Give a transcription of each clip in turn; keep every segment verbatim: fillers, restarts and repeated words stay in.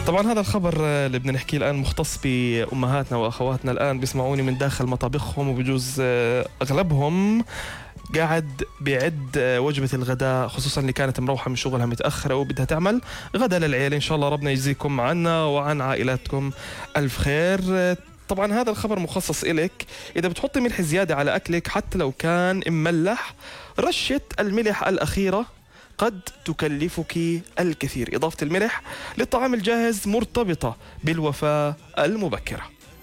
طبعا هذا الخبر اللي بدنا نحكيه الآن مختص بأمهاتنا وأخواتنا الآن بيسمعوني من داخل مطابخهم، وبجوز أغلبهم قاعد بيعد وجبة الغداء، خصوصا اللي كانت مروحة من شغلها متأخرة وبدها تعمل غدا للعيال. إن شاء الله ربنا يجزيكم عنا وعن عائلاتكم ألف خير. طبعا هذا الخبر مخصص إلك إذا بتحطي ملح زيادة على أكلك حتى لو كان مملح، رشة الملح الأخيرة قد تكلفك الكثير. إضافة الملح للطعام الجاهز مرتبطة بالوفاة المبكرة.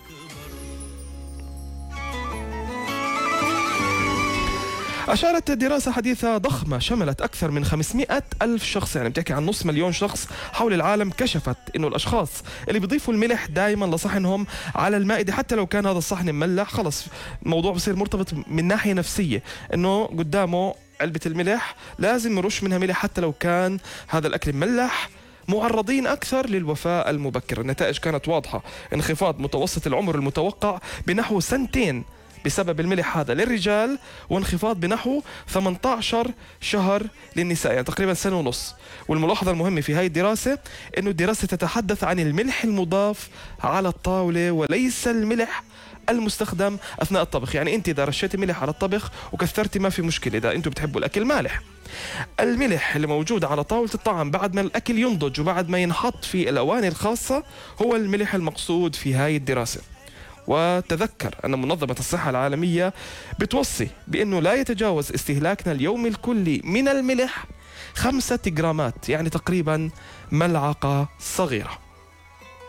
أشارت دراسة حديثة ضخمة شملت أكثر من خمسمائة ألف شخص، يعني بتحكي عن نص مليون شخص حول العالم، كشفت إنه الأشخاص اللي بيضيفوا الملح دائما لصحنهم على المائدة حتى لو كان هذا الصحن مملح، خلص الموضوع بصير مرتبط من ناحية نفسية، إنه قدامه علبة الملح لازم نرش منها ملح حتى لو كان هذا الأكل مملح، معرضين أكثر للوفاة المبكرة. النتائج كانت واضحة، انخفاض متوسط العمر المتوقع بنحو سنتين بسبب الملح هذا للرجال، وانخفاض بنحو ثمانية عشر شهر للنساء، يعني تقريبا سنة ونص. والملاحظة المهمة في هاي الدراسة إنه الدراسة تتحدث عن الملح المضاف على الطاولة وليس الملح المستخدم أثناء الطبخ. يعني أنت إذا رشيتي ملح على الطبخ وكثرتي ما في مشكلة، إذا أنتم بتحبوا الأكل مالح. الملح اللي موجود على طاولة الطعام بعد ما الأكل ينضج وبعد ما ينحط في الأواني الخاصة هو الملح المقصود في هاي الدراسة. وتذكر أن منظمة الصحة العالمية بتوصي بأنه لا يتجاوز استهلاكنا اليومي الكلي من الملح خمسة جرامات، يعني تقريبا ملعقة صغيرة.